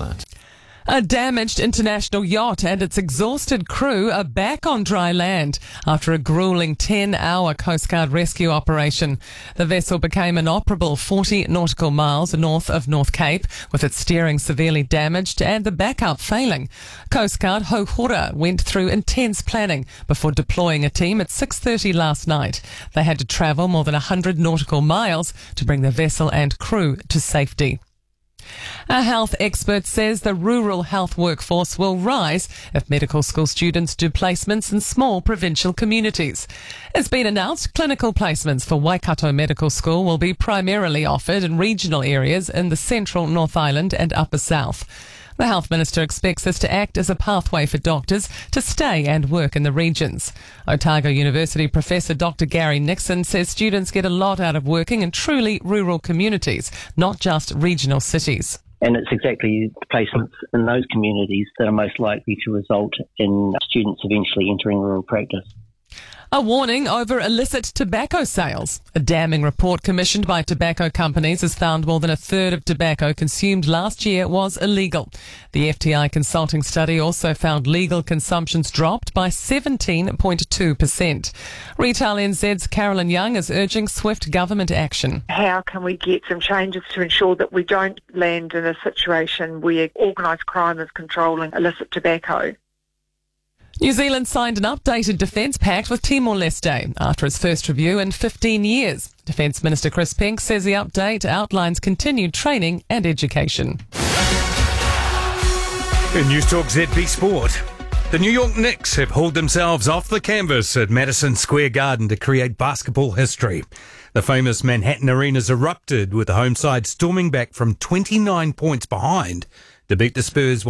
that. A damaged international yacht and its exhausted crew are back on dry land after a grueling 10-hour Coast Guard rescue operation. The vessel became inoperable 40 nautical miles north of North Cape, with its steering severely damaged and the backup failing. Coast Guard Hauhura went through intense planning before deploying a team at 6:30 last night. They had to travel more than 100 nautical miles to bring the vessel and crew to safety. A health expert says the rural health workforce will rise if medical school students do placements in small provincial communities. It's been announced clinical placements for Waikato Medical School will be primarily offered in regional areas in the central North Island and Upper South. The Health Minister expects this to act as a pathway for doctors to stay and work in the regions. Otago University Professor Dr. Gary Nixon says students get a lot out of working in truly rural communities, not just regional cities. And it's exactly placements in those communities that are most likely to result in students eventually entering rural practice. A warning over illicit tobacco sales. A damning report commissioned by tobacco companies has found more than a third of tobacco consumed last year was illegal. The FTI consulting study also found legal consumptions dropped by 17.2%. Retail NZ's Carolyn Young is urging swift government action. How can we get some changes to ensure that we don't land in a situation where organised crime is controlling illicit tobacco? New Zealand signed an updated defence pact with Timor-Leste after its first review in 15 years. Defence Minister Chris Pink says the update outlines continued training and education. In News Talk ZB Sport, the New York Knicks have hauled themselves off the canvas at Madison Square Garden to create basketball history. The famous Manhattan Arena's erupted with the home side storming back from 29 points behind to beat the Spurs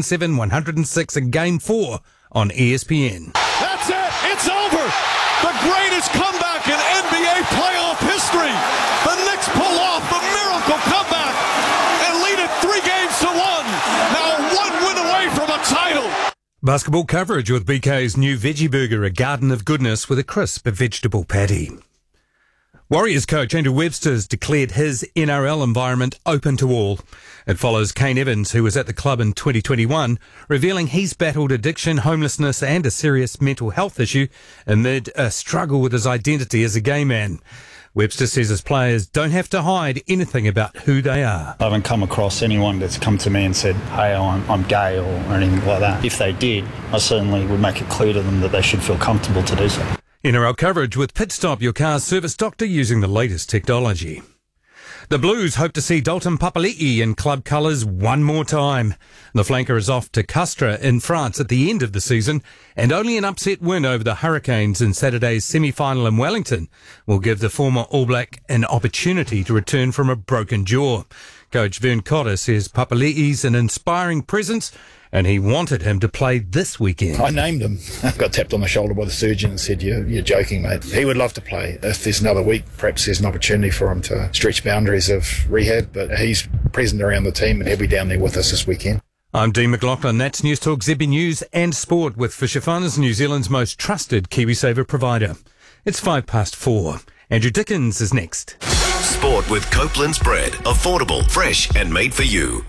107-106 in Game 4 on ESPN. That's it. It's over. The greatest comeback in NBA playoff history. The Knicks pull off the miracle comeback and lead it 3-1. Now 1 win away from a title. Basketball coverage with BK's new veggie burger, a garden of goodness with a crisp vegetable patty. Warriors coach Andrew Webster's declared his NRL environment open to all. It follows Kane Evans, who was at the club in 2021, revealing he's battled addiction, homelessness and a serious mental health issue amid a struggle with his identity as a gay man. Webster says his players don't have to hide anything about who they are. I haven't come across anyone that's come to me and said, hey, I'm gay or anything like that. If they did, I certainly would make it clear to them that they should feel comfortable to do so. NRL coverage with Pit Stop, your car's service doctor using the latest technology. The Blues hope to see Dalton Papali'i in club colours one more time. The flanker is off to Castres in France at the end of the season, and only an upset win over the Hurricanes in Saturday's semi-final in Wellington will give the former All Black an opportunity to return from a broken jaw. Coach Vern Cotter says Papali'i's an inspiring presence, and he wanted him to play this weekend. I named him. I got tapped on the shoulder by the surgeon and said, you're joking, mate. He would love to play. If there's another week, perhaps there's an opportunity for him to stretch boundaries of rehab, but he's present around the team and he'll be down there with us this weekend. I'm Dean McLaughlin. That's News Talk ZB News and Sport with Fisher Farmers, New Zealand's most trusted KiwiSaver provider. It's 4:05. Andrew Dickens is next. Sport with Copeland's Bread. Affordable, fresh and made for you.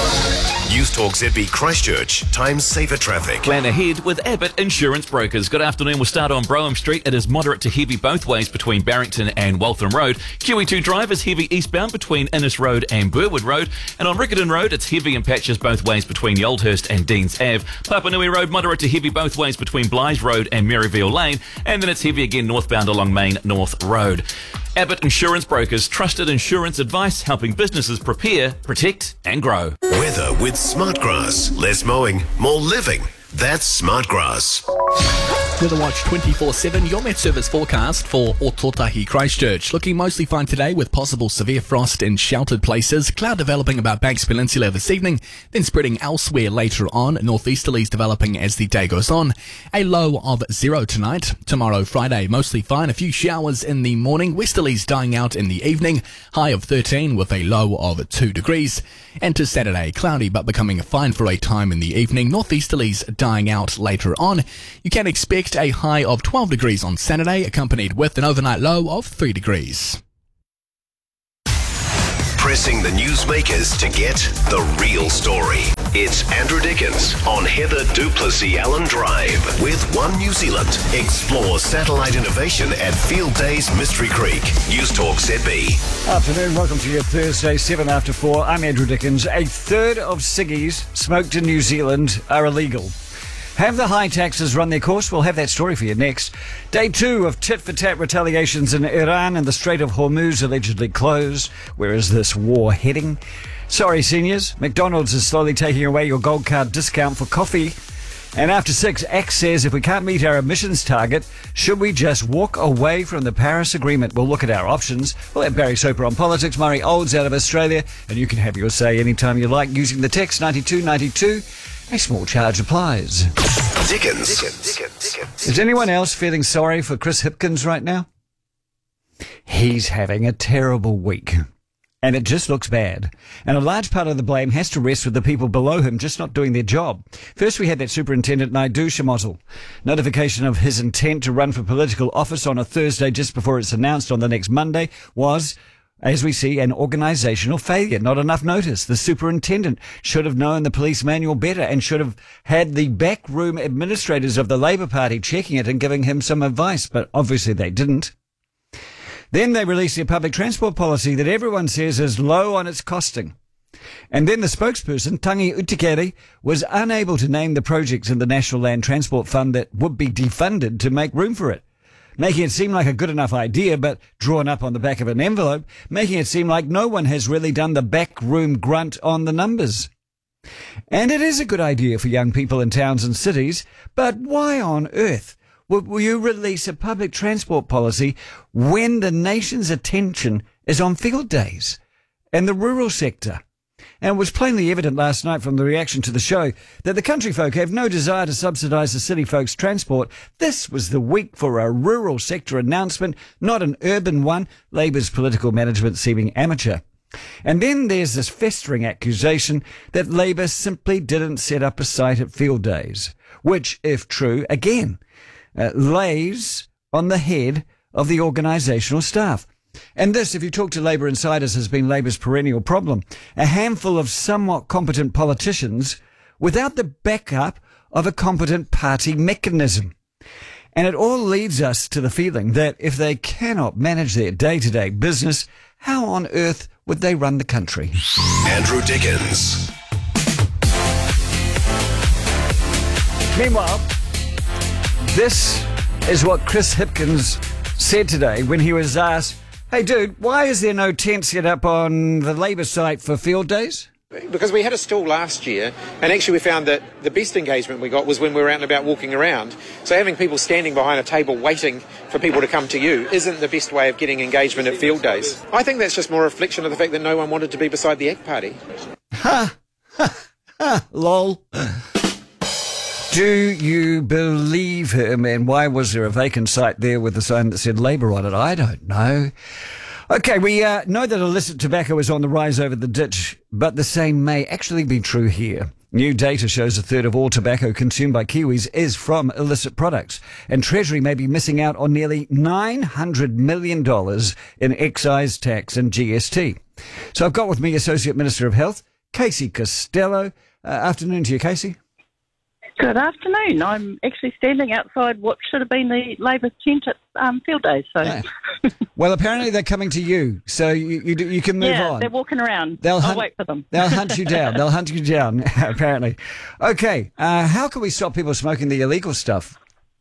News Talk ZB Christchurch. Time saver traffic. Plan ahead with Abbott Insurance Brokers. Good afternoon. We'll start on Brougham Street. It is moderate to heavy both ways between Barrington and Waltham Road. QE2 Drive is heavy eastbound between Innes Road and Burwood Road. And on Riccarton Road, it's heavy in patches both ways between Yoldhurst and Deans Ave. Papanui Road, moderate to heavy both ways between Blythe Road and Maryville Lane. And then it's heavy again northbound along Main North Road. Abbott Insurance Brokers, trusted insurance advice helping businesses prepare, protect and grow. Weather with Smartgrass. Less mowing, more living. That's Smartgrass. Weather Watch 24/7, your Met Service forecast for Ototahi Christchurch. Looking mostly fine today with possible severe frost in sheltered places. Cloud developing about Banks Peninsula this evening, then spreading elsewhere later on. Northeasterlies developing as the day goes on. A low of 0 tonight. Tomorrow, Friday, mostly fine. A few showers in the morning. Westerlies dying out in the evening. High of 13 with a low of 2 degrees. And to Saturday, cloudy but becoming fine for a time in the evening. Northeasterlies dying out later on. You can expect a high of 12 degrees on Saturday, accompanied with an overnight low of 3 degrees. Pressing the newsmakers to get the real story. It's Andrew Dickens on Heather Duplessis Allen Drive with One New Zealand. Explore satellite innovation at Field Days Mystery Creek. News Talk ZB. Afternoon, welcome to your Thursday, 7 after 4. I'm Andrew Dickens. A third of ciggies smoked in New Zealand are illegal. Have the high taxes run their course? We'll have that story for you next. Day 2 of tit-for-tat retaliations in Iran and the Strait of Hormuz allegedly closed. Where is this war heading? Sorry, seniors. McDonald's is slowly taking away your gold card discount for coffee. And after 6, X says if we can't meet our emissions target, should we just walk away from the Paris Agreement? We'll look at our options. We'll have Barry Soper on politics, Murray Olds out of Australia, and you can have your say anytime you like using the text 9292. A small charge applies. Dickens. Is anyone else feeling sorry for Chris Hipkins right now? He's having a terrible week. And it just looks bad. And a large part of the blame has to rest with the people below him just not doing their job. First, we had that Superintendent Naidu Shamozel. Notification of his intent to run for political office on a Thursday just before it's announced on the next Monday was, as we see, an organisational failure. Not enough notice. The superintendent should have known the police manual better and should have had the backroom administrators of the Labour Party checking it and giving him some advice, but obviously they didn't. Then they released their public transport policy that everyone says is low on its costing. And then the spokesperson, Tangi Utikere, was unable to name the projects in the National Land Transport Fund that would be defunded to make room for it, making it seem like a good enough idea, but drawn up on the back of an envelope, making it seem like no one has really done the backroom grunt on the numbers. And it is a good idea for young people in towns and cities, but why on earth will you release a public transport policy when the nation's attention is on field days and the rural sector? And it was plainly evident last night from the reaction to the show that the country folk have no desire to subsidise the city folks' transport. This was the week for a rural sector announcement, not an urban one, Labour's political management seeming amateur. And then there's this festering accusation that Labour simply didn't set up a site at field days, which, if true, again, lays on the head of the organisational staff. And this, if you talk to Labour insiders, has been Labour's perennial problem. A handful of somewhat competent politicians without the backup of a competent party mechanism. And it all leads us to the feeling that if they cannot manage their day-to-day business, how on earth would they run the country? Andrew Dickens. Meanwhile, this is what Chris Hipkins said today when he was asked, hey, dude, why is there no tent set up on the Labour site for field days? Because we had a stall last year, and actually we found that the best engagement we got was when we were out and about walking around. So having people standing behind a table waiting for people to come to you isn't the best way of getting engagement at field days. I think that's just more a reflection of the fact that no one wanted to be beside the ACT Party. Ha! Ha! Ha! Lol. Do you believe him? And why was there a vacant site there with a sign that said Labour on it? I don't know. Okay, we know that illicit tobacco is on the rise over the ditch, but the same may actually be true here. New data shows a third of all tobacco consumed by Kiwis is from illicit products, and Treasury may be missing out on nearly $900 million in excise tax and GST. So I've got with me Associate Minister of Health, Casey Costello. Afternoon to you, Casey. Good afternoon. I'm actually standing outside what should have been the Labour tent at field days. So, yeah. Well, apparently they're coming to you, so you can move on. Yeah, they're walking around. I'll wait for them. They'll hunt you down. They'll hunt you down, apparently. Okay, how can we stop people smoking the illegal stuff?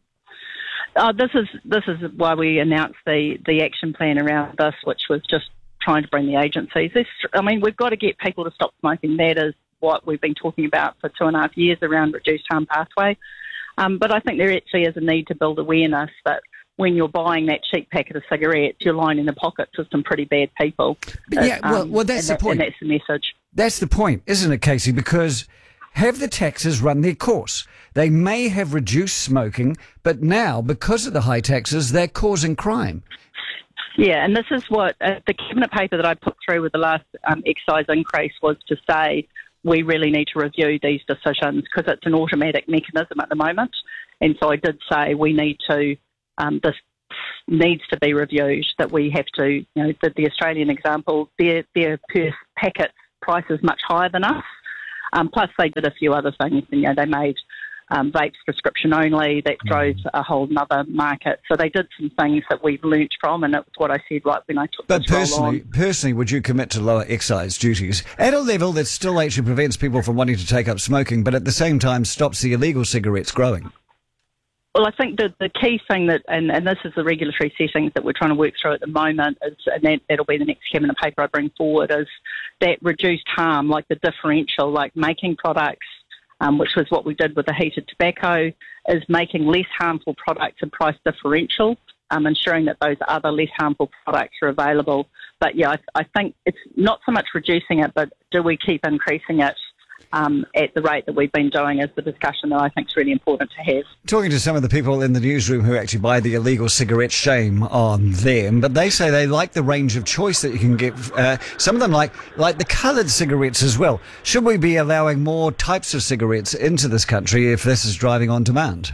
This is why we announced the action plan around this, which was just trying to bring the agencies. We've got to get people to stop smoking. That is what we've been talking about for 2.5 years around reduced harm pathway. But I think there actually is a need to build awareness that when you're buying that cheap packet of cigarettes, you're lining the pockets of some pretty bad people. Yeah, well, that's the point. And that's the message. That's the point, isn't it, Casey? Because have the taxes run their course? They may have reduced smoking, but now, because of the high taxes, they're causing crime. Yeah, and this is what the cabinet paper that I put through with the last excise increase was to say we really need to review these decisions because it's an automatic mechanism at the moment. And so I did say we need to, this needs to be reviewed, that we have to, the Australian example, their per packet price is much higher than us. Plus, they did a few other things. You know, they made vapes prescription only. That drove a whole other market. So they did some things that we've learnt from, and it was what I said right when I took But this role on. personally, would you commit to lower excise duties at a level that still actually prevents people from wanting to take up smoking, but at the same time stops the illegal cigarettes growing? Well, I think the key thing that, and this is the regulatory settings that we're trying to work through at the moment, is, and that'll be the next cabinet paper I bring forward, is that reduced harm, like the differential, like making products, which was what we did with the heated tobacco, is making less harmful products a price differential, ensuring that those other less harmful products are available. But yeah, I think it's not so much reducing it, but do we keep increasing it at the rate that we've been doing is the discussion that I think is really important to have. Talking to some of the people in the newsroom who actually buy the illegal cigarettes, shame on them, but they say they like the range of choice that you can get. Some of them like the coloured cigarettes as well. Should we be allowing more types of cigarettes into this country if this is driving on demand?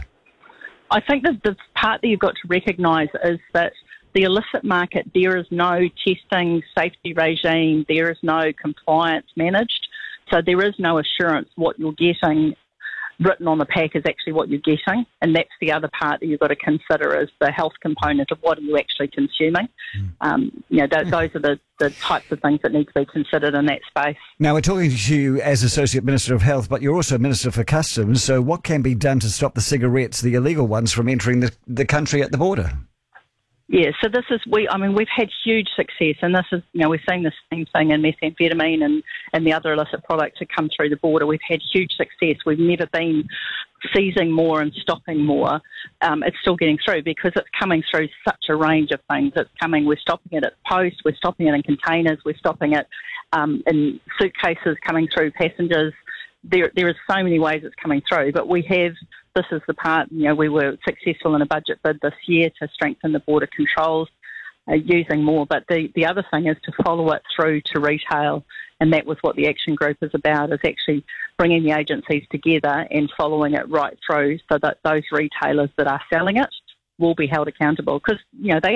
I think that the part that you've got to recognise is that the illicit market, there is no testing, safety regime, there is no compliance managed. So there is no assurance what you're getting written on the pack is actually what you're getting. And that's the other part that you've got to consider is the health component of what are you actually consuming. Those are the types of things that need to be considered in that space. Now, we're talking to you as Associate Minister of Health, but you're also Minister for Customs. So what can be done to stop the cigarettes, the illegal ones, from entering the country at the border? Yeah, so this is, we've had huge success, and this is, we're seeing the same thing in methamphetamine and the other illicit products that come through the border. We've had huge success. We've never been seizing more and stopping more. It's still getting through because it's coming through such a range of things. We're stopping it at post, we're stopping it in containers, we're stopping it in suitcases coming through passengers. There is so many ways it's coming through, but this is the part, we were successful in a budget bid this year to strengthen the border controls using more. But the other thing is to follow it through to retail, and that was what the action group is about, is actually bringing the agencies together and following it right through so that those retailers that are selling it will be held accountable. Because, they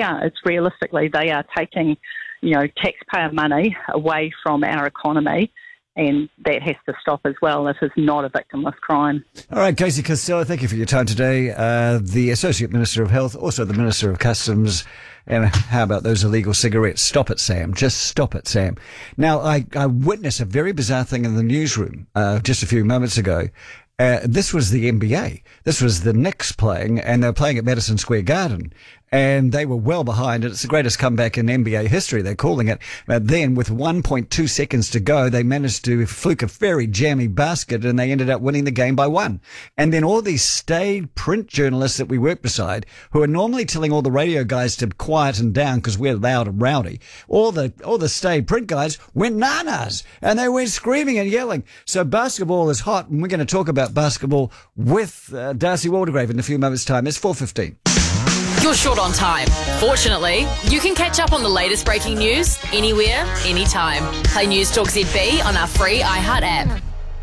are taking, taxpayer money away from our economy. And that has to stop as well. This is not a victimless crime. All right, Casey Costello, thank you for your time today. The Associate Minister of Health, also the Minister of Customs. And how about those illegal cigarettes? Stop it, Sam. Just stop it, Sam. Now, I witnessed a very bizarre thing in the newsroom just a few moments ago. This was the NBA. This was the Knicks playing, and they were playing at Madison Square Garden. And they were well behind. It's the greatest comeback in NBA history, they're calling it. But then, with 1.2 seconds to go, they managed to fluke a very jammy basket, and they ended up winning the game by 1. And then all these staid print journalists that we work beside, who are normally telling all the radio guys to quieten down because we're loud and rowdy, all the staid print guys went nanas, and they went screaming and yelling. So basketball is hot, and we're going to talk about basketball with Darcy Waldegrave in a few moments' time. It's 4:15. You're short on time. Fortunately, you can catch up on the latest breaking news anywhere, anytime. Play News Talk ZB on our free iHeart app.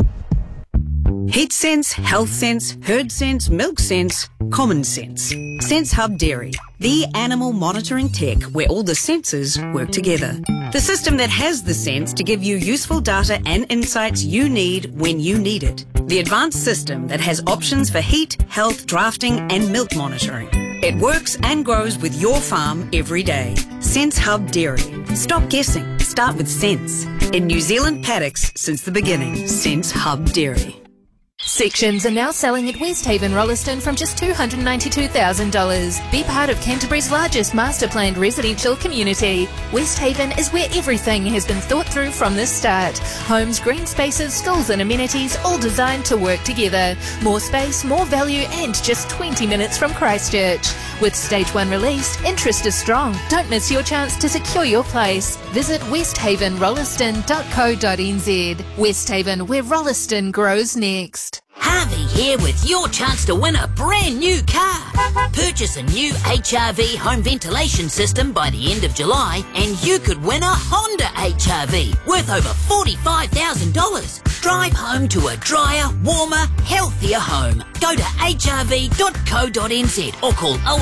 Heat sense, health sense, herd sense, milk sense, common sense. Sense Hub Dairy, the animal monitoring tech where all the senses work together. The system that has the sense to give you useful data and insights you need when you need it. The advanced system that has options for heat, health, drafting and milk monitoring. It works and grows with your farm every day. Sense Hub Dairy. Stop guessing. Start with sense. In New Zealand paddocks since the beginning. Sense Hub Dairy. Sections are now selling at Westhaven Rolleston from just $292,000. Be part of Canterbury's largest master planned residential community. Westhaven is where everything has been thought through from the start. Homes, green spaces, schools and amenities all designed to work together. More space, more value and just 20 minutes from Christchurch. With Stage 1 released, interest is strong. Don't miss your chance to secure your place. Visit westhavenrolleston.co.nz. Westhaven, where Rolleston grows next. Harvey here with your chance to win a brand new car. Purchase a new HRV home ventilation system by the end of July and you could win a Honda HRV worth over $45,000. Drive home to a drier, warmer, healthier home. Go to hrv.co.nz or call